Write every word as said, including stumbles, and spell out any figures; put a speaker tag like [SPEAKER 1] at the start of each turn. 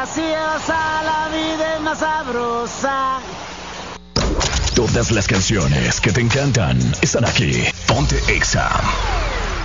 [SPEAKER 1] graciosa, la vida es más sabrosa.
[SPEAKER 2] Todas las canciones que te encantan están aquí. Ponte Exa.